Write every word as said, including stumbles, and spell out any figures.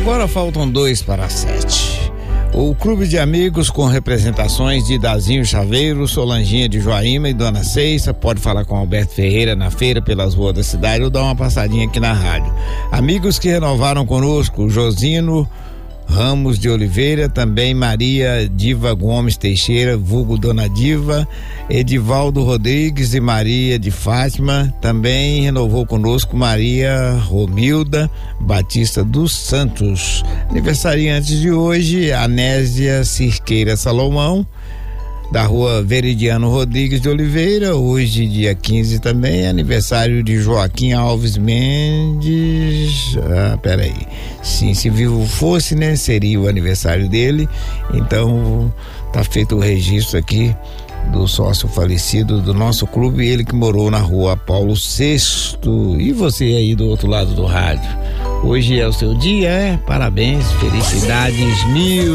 Agora faltam dois para sete. O clube de amigos com representações de Dazinho Chaveiro, Solanginha de Joaíma e Dona Ceissa pode falar com Alberto Ferreira na feira pelas ruas da cidade ou dar uma passadinha aqui na rádio. Amigos que renovaram conosco, Josino Ramos de Oliveira, também Maria Diva Gomes Teixeira, vulgo Dona Diva, Edivaldo Rodrigues e Maria de Fátima, também renovou conosco Maria Romilda Batista dos Santos. Aniversariantes de hoje, Anésia Cirqueira Salomão, da rua Veridiano Rodrigues de Oliveira, hoje dia quinze também, aniversário de Joaquim Alves Mendes, ah, peraí, sim, se vivo fosse, né, seria o aniversário dele, então tá feito o registro aqui do sócio falecido do nosso clube, ele que morou na rua Paulo sexto. E você aí do outro lado do rádio, hoje é o seu dia, é? Parabéns, felicidades mil.